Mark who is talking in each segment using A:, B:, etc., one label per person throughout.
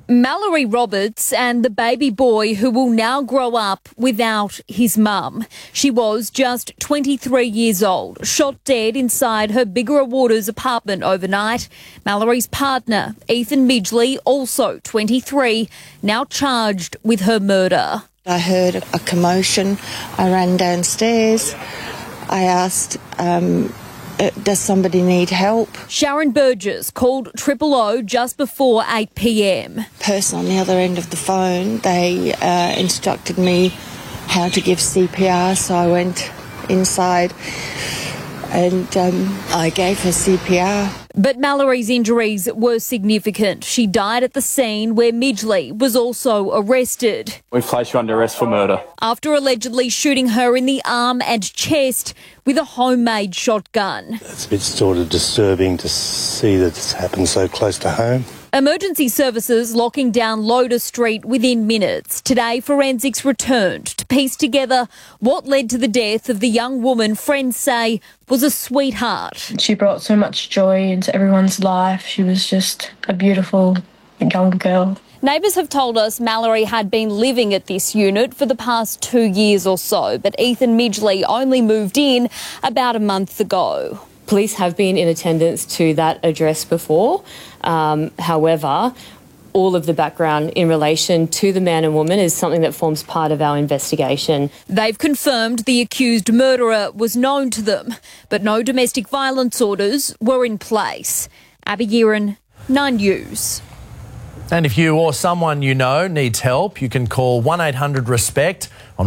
A: Mallory Roberts and the baby boy who will now grow up without his mum. She was just 23 years old, shot dead inside her Bigara Waters apartment overnight. Mallory's partner, Ethan Midgley, also 23, now charged with her murder.
B: I heard a commotion. I ran downstairs. I asked, does somebody need help?
A: Sharon Burgess called 000 just before 8 p.m.
B: Person on the other end of the phone, they instructed me how to give CPR, so I went inside and I gave her CPR.
A: But Mallory's injuries were significant. She died at the scene where Midgley was also arrested.
C: We've placed you under arrest for murder.
A: After allegedly shooting her in the arm and chest with a homemade shotgun.
D: It's a bit sort of disturbing to see that it's happened so close to home.
A: Emergency services locking down Loader Street within minutes. Today, forensics returned to piece together what led to the death of the young woman friends say was a sweetheart.
E: She brought so much joy into everyone's life. She was just a beautiful young girl.
A: Neighbours have told us Mallory had been living at this unit for the past 2 years or so, but Ethan Midgley only moved in about a month ago.
F: Police have been in attendance to that address before. However, all of the background in relation to the man and woman is something that forms part of our investigation.
A: They've confirmed the accused murderer was known to them, but no domestic violence orders were in place. Abby Gearan, 9 News.
G: And if you or someone you know needs help, you can call 1-800-RESPECT on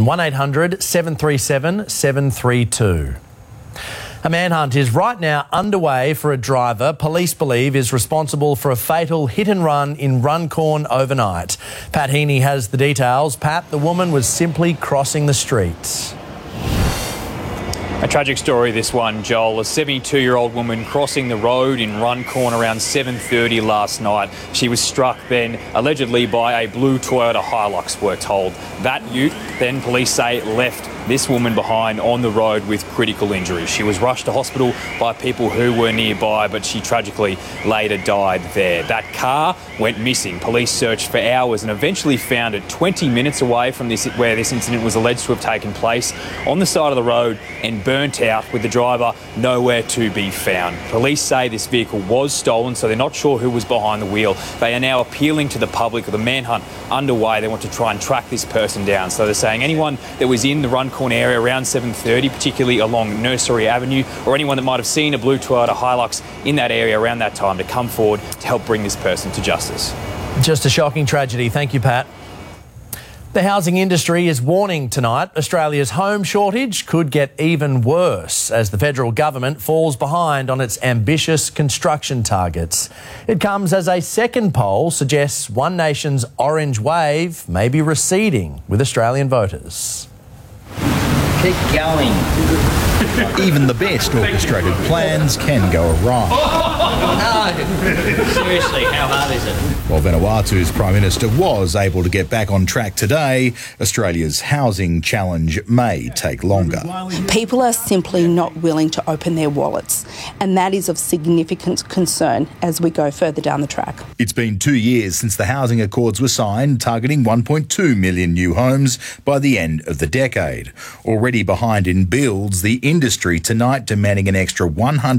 G: 1-800-737-732. A manhunt is right now underway for a driver police believe is responsible for a fatal hit and run in Runcorn overnight. Pat Heaney has the details. Pat, the woman was simply crossing the streets.
C: A tragic story, this one, Joel. A 72-year-old woman crossing the road in Runcorn around 7:30 last night. She was struck then, allegedly, by a blue Toyota Hilux, we're told. That ute, then police say, left this woman behind on the road with critical injuries. She was rushed to hospital by people who were nearby, but she tragically later died there. That car went missing. Police searched for hours and eventually found it 20 minutes away from where this incident was alleged to have taken place, on the side of the road and burnt out, with the driver nowhere to be found. Police say this vehicle was stolen, so they're not sure who was behind the wheel. They are now appealing to the public with a manhunt underway. They want to try and track this person down. So they're saying anyone that was in the Runcorn area around 7:30, particularly along Nursery Avenue, or anyone that might have seen a blue Toyota Hilux in that area around that time, to come forward to help bring this person to justice.
G: Just a shocking tragedy. Thank you, Pat. The housing industry is warning tonight Australia's home shortage could get even worse as the federal government falls behind on its ambitious construction targets. It comes as a second poll suggests One Nation's orange wave may be receding with Australian voters.
H: Keep going.
I: Even the best orchestrated plans can go awry.
H: No, seriously, how hard is it?
I: While Vanuatu's Prime Minister was able to get back on track today, Australia's housing challenge may take longer.
J: People are simply not willing to open their wallets, and that is of significant concern as we go further down the track.
I: It's been 2 years since the housing accords were signed, targeting 1.2 million new homes by the end of the decade. Already behind in builds, the industry tonight demanding an extra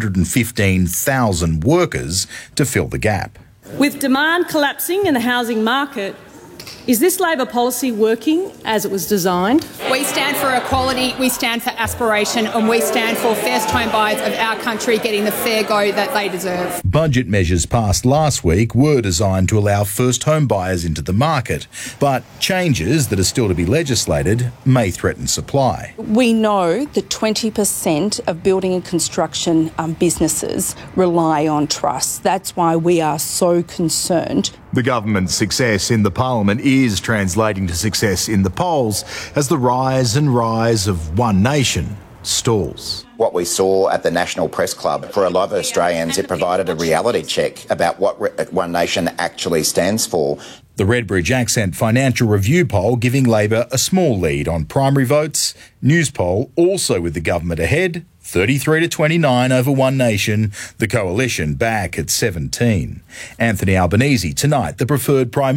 I: 115,000 workers to fill the gap.
K: With demand collapsing in the housing market, is this Labor policy working as it was designed?
L: We stand for equality, we stand for aspiration, and we stand for first home buyers of our country getting the fair go that they deserve.
I: Budget measures passed last week were designed to allow first home buyers into the market, but changes that are still to be legislated may threaten supply.
J: We know that 20% of building and construction businesses rely on trust. That's why we are so concerned.
M: The government's success in the parliament is translating to success in the polls as the rise of One Nation stalls.
N: What we saw at the National Press Club, for a lot of Australians, it provided a reality check about what One Nation actually stands for.
I: The Redbridge Accent Financial Review poll giving Labor a small lead on primary votes. Newspoll also with the government ahead, 33 to 29 over One Nation, the coalition back at 17. Anthony Albanese tonight, the preferred Prime